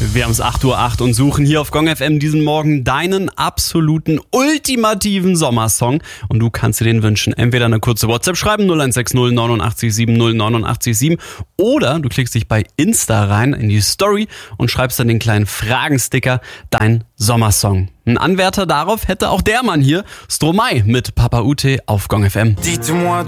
Wir haben es 8:08 Uhr und suchen hier auf Gong FM diesen Morgen deinen absoluten ultimativen Sommersong. Und du kannst dir den wünschen. Entweder eine kurze WhatsApp schreiben, 0160 89 7 089 7. Oder du klickst dich bei Insta rein in die Story und schreibst dann den kleinen Fragensticker, dein Sommersong. Ein Anwärter darauf hätte auch der Mann hier, Stromae mit Papa Ute auf Gong FM. Dites-moi